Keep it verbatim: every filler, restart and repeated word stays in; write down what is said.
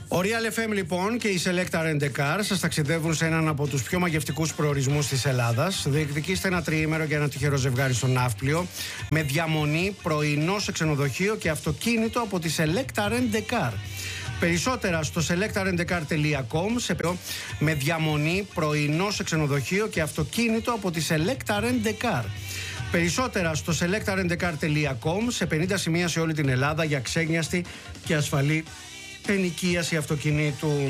Ο Real εφ εμ λοιπόν και η Selecta Rent a Car σας ταξιδεύουν σε έναν από τους πιο μαγευτικούς προορισμούς της Ελλάδας. Διεκδικήστε ένα τριήμερο για ένα τυχερό ζευγάρι στο Ναύπλιο με διαμονή, πρωινό σε ξενοδοχείο και αυτοκίνητο από τη Selecta Rent a Car. Περισσότερα στο selecta rent a car τελεία com σε... με διαμονή, πρωινό σε ξενοδοχείο και αυτοκίνητο από τη Selecta Rent a Car. Περισσότερα στο selecta rent a car τελεία com σε πενήντα σημεία σε όλη την Ελλάδα για ξένιαστη και ασφαλή ενοικίαση αυτοκινήτου.